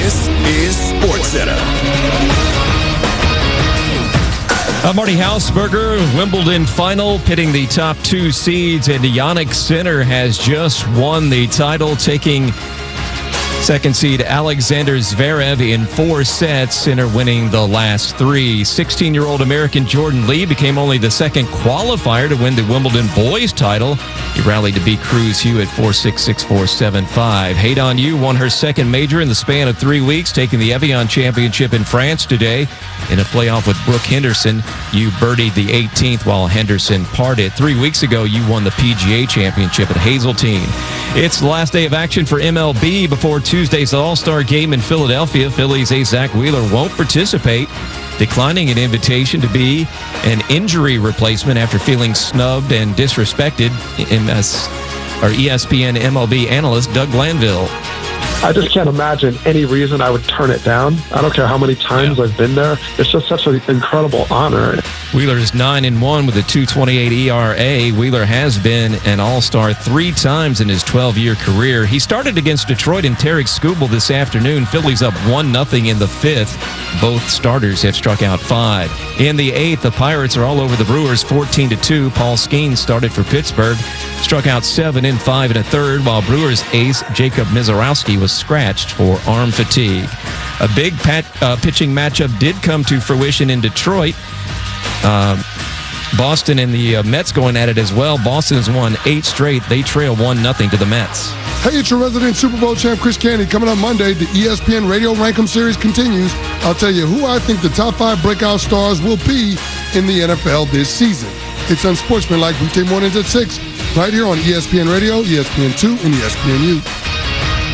This is SportsCenter. Marty Hausberger, Wimbledon final, pitting the top two seeds, and Jannik Sinner has just won the title, taking second seed Alexander Zverev in 4 sets, Sinner winning the last 3. 16-year-old American Jordan Lee became only the second qualifier to win the Wimbledon boys title. He rallied to beat Cruz Hewitt 4-6, 6-4, 7-5. Haydon Yu won her second major in the span of 3 weeks, taking the Evian Championship in France today. In a playoff with Brooke Henderson, Yu birdied the 18th while Henderson parred. 3 weeks ago, Yu won the PGA Championship at Hazeltine. It's the last day of action for MLB before Tuesday's All-Star game in Philadelphia. Phillies ace Zach Wheeler won't participate, declining an invitation to be an injury replacement after feeling snubbed and disrespected. ESPN MLB analyst Doug Glanville. I just can't imagine any reason I would turn it down. I don't care how many times I've been there. It's just such an incredible honor. Wheeler is 9-1 with a 2.28 ERA. Wheeler has been an All-Star 3 times in his 12-year career. He started against Detroit and Tarek Skubal this afternoon. Phillies up 1-0 in the 5th. Both starters have struck out 5. In the 8th, the Pirates are all over the Brewers 14-2. Paul Skeens started for Pittsburgh, struck out 7 in 5 and a third, while Brewers ace Jacob Misiorowski was scratched for arm fatigue. A big pitching matchup did come to fruition in Detroit. Boston and the Mets going at it as well. Boston has won 8 straight. They trail 1-0 to the Mets. Hey, it's your resident Super Bowl champ, Chris Candy. Coming up Monday, the ESPN Radio Rankem Series continues. I'll tell you who I think the top 5 breakout stars will be in the NFL this season. It's Unsportsmanlike weekday mornings at 6, right here on ESPN Radio, ESPN2, and ESPNU.